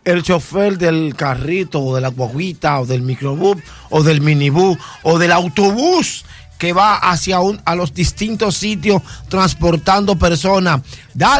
el chofer del carrito o de la guaguita o del microbús o del minibús o del autobús que va hacia a los distintos sitios transportando personas.